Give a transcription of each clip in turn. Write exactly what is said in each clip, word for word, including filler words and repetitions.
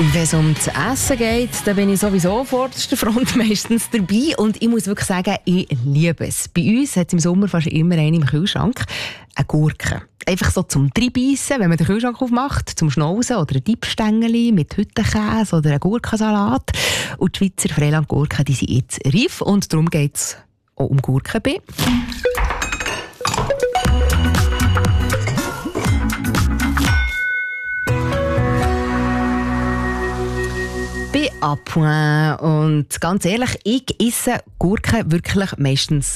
Wenn es um das Essen geht, dann bin ich sowieso vorderster Front meistens dabei. Und ich muss wirklich sagen, ich liebe es. Bei uns hat es im Sommer fast immer eine im Kühlschrank. Eine Gurke. Einfach so zum Dreinbeissen, wenn man den Kühlschrank aufmacht, zum Schnauzen oder ein Diebstängeli mit Hüttenkäse oder einen Gurkensalat. Und die Schweizer Freilandgurken, die sind jetzt reif und darum geht es auch um Gurken bei. Bei Appoint. Und ganz ehrlich, ich esse Gurken wirklich meistens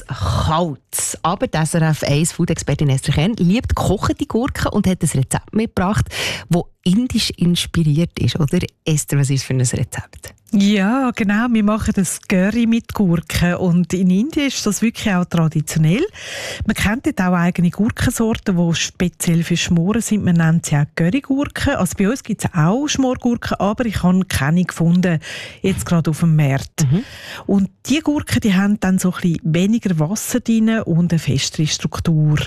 kalt. Aber die S R F eins Food-Expertin Esther Kern liebt gekochte Gurken und hat ein Rezept mitgebracht, das indisch inspiriert ist. Oder Esther, was ist für ein Rezept? Ja, genau. Wir machen das Curry mit Gurken. Und in Indien ist das wirklich auch traditionell. Man kennt dort auch eigene Gurkensorten, die speziell für Schmoren sind. Man nennt sie auch Currygurken. Also bei uns gibt es auch Schmorgurken, aber ich habe keine gefunden, jetzt gerade auf dem Markt. Mhm. Und diese Gurken, die haben dann so ein bisschen weniger Wasser drin und eine festere Struktur.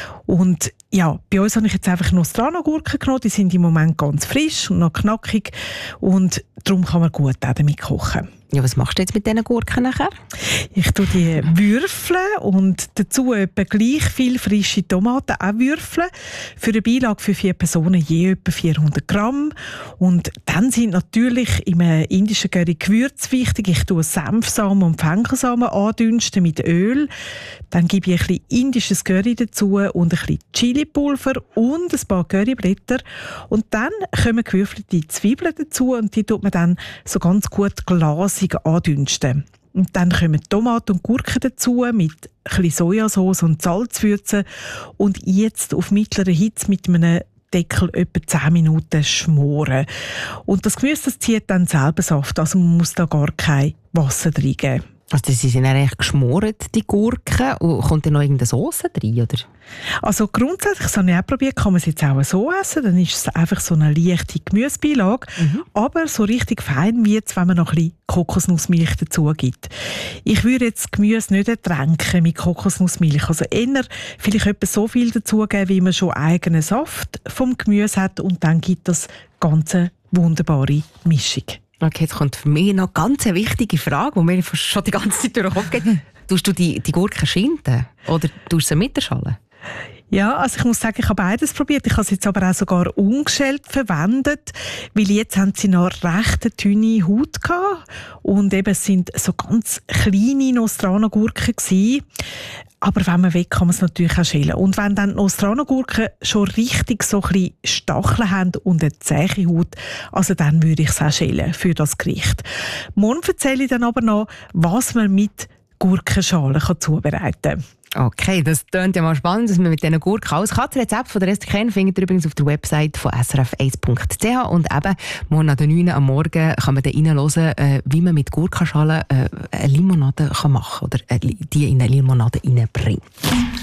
Und ja, bei uns habe ich jetzt einfach Nostrano-Gurken genommen. Die sind im Moment ganz frisch und noch knackig. Und darum kann man gut auch damit kochen. Ja, was machst du jetzt mit diesen Gurken nachher? Ich tue die würfeln und dazu etwa gleich viel frische Tomaten auch würfeln. Für eine Beilage für vier Personen je etwa vierhundert Gramm. Und dann sind natürlich im indischen Curry Gewürze wichtig. Ich tue Senfsamen und Fenchelsamen andünsten mit Öl. Dann gebe ich ein bisschen indisches Curry dazu und ein bisschen Chilipulver und ein paar Curryblätter. Und dann kommen gewürfelte Zwiebeln dazu und die tut man dann so ganz gut glasig andünsten. Und dann kommen Tomaten und Gurken dazu mit ein bisschen Sojasauce und Salzwürzen und jetzt auf mittlerer Hitze mit einem Deckel etwa zehn Minuten schmoren. Und das Gemüse das zieht dann selber Saft, also man muss da gar kein Wasser reingeben. Also sie sind eigentlich geschmort, die Gurken. Und kommt da noch irgendeine Sauce rein, oder? Also grundsätzlich, das habe ich auch probiert, kann man es jetzt auch so essen. Dann ist es einfach so eine leichte Gemüsebeilage. Mhm. Aber so richtig fein wird es, wenn man noch ein bisschen Kokosnussmilch dazu gibt. Ich würde jetzt Gemüse nicht ertränken mit Kokosnussmilch. Also eher vielleicht etwa so viel dazugeben, wie man schon eigenen Saft vom Gemüse hat. Und dann gibt das ganze wunderbare Mischung. Okay, jetzt kommt für mich noch eine ganz wichtige Frage, die mir schon die ganze Zeit durch den Kopf geht. Tust du die, die Gurken schinden oder tust du sie mit der Schale? Ja, also ich muss sagen, ich habe beides probiert. Ich habe sie jetzt aber auch sogar ungeschält verwendet, weil jetzt haben sie noch recht dünne Haut gehabt und eben es sind so ganz kleine Nostrano-Gurken gewesen. Aber wenn man will, kann man es natürlich auch schälen. Und wenn dann die Nostrano-Gurken schon richtig so ein bisschen Stacheln haben und eine zähe Haut, also dann würde ich es auch schälen für das Gericht. Morgen erzähle ich dann aber noch, was man mit Gurkenschalen zubereiten kann. Okay, das klingt ja mal spannend, dass man mit diesen Gurken alles kann. Das Rezept von der Esther Kern findet ihr übrigens auf der Website von S R F eins Punkt c h. Und eben, morgen an der neun Uhr am Morgen kann man dann reinhören, wie man mit Gurkenschalen eine Limonade machen kann oder die in eine Limonade reinbringt.